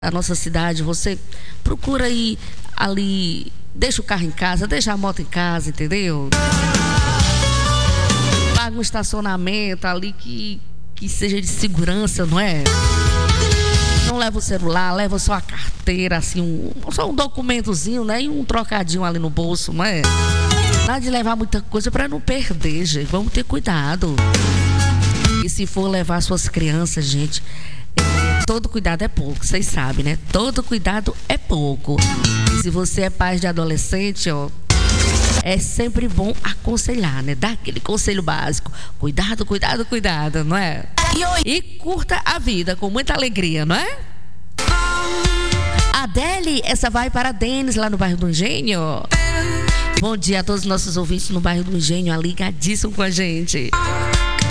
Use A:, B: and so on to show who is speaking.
A: da nossa cidade, você procura ir ali, deixa o carro em casa, deixa a moto em casa, entendeu? Paga um estacionamento ali que seja de segurança, não é? Não leva o celular, leva só a carteira, assim, só um documentozinho, né? E um trocadinho ali no bolso, não é? Nada de levar muita coisa para não perder, gente. Vamos ter cuidado. E se for levar suas crianças, gente, todo cuidado é pouco, vocês sabem, né? Todo cuidado é pouco. E se você é pai de adolescente, ó, é sempre bom aconselhar, né? Dar aquele conselho básico. Cuidado, cuidado, cuidado, não é? E curta a vida com muita alegria, não é? Adele, essa vai para Denis, lá no bairro do Engenho. Bom dia a todos os nossos ouvintes no bairro do Engenho, ligadíssimo com a gente.